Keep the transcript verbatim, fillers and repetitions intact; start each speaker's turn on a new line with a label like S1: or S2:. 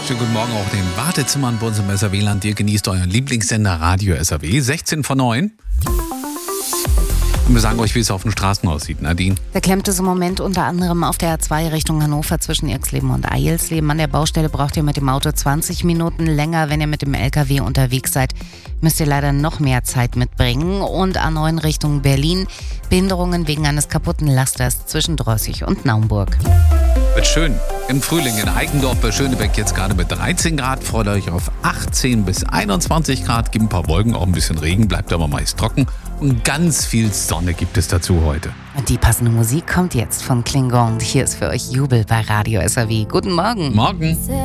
S1: Schönen guten Morgen auch den Wartezimmern bei uns im S R W-Land. Ihr genießt euren Lieblingssender Radio S R W. sechzehn vor neun. Und wir sagen euch, wie es auf den Straßen aussieht. Nadine?
S2: Da klemmt es im Moment unter anderem auf der A zwei Richtung Hannover zwischen Irxleben und Eilsleben. An der Baustelle braucht ihr mit dem Auto zwanzig Minuten länger. Wenn ihr mit dem L K W unterwegs seid, müsst ihr leider noch mehr Zeit mitbringen. Und A neun Richtung Berlin. Behinderungen wegen eines kaputten Lasters zwischen Drossig und Naumburg.
S1: Wird schön. Im Frühling in Eikendorf bei Schönebeck jetzt gerade mit dreizehn Grad. Freut euch auf achtzehn bis einundzwanzig Grad. Gibt ein paar Wolken, auch ein bisschen Regen, bleibt aber meist trocken. Und ganz viel Sonne gibt es dazu heute.
S2: Und die passende Musik kommt jetzt von Klingon. Hier ist für euch Jubel bei Radio S R W. Guten Morgen.
S1: Morgen.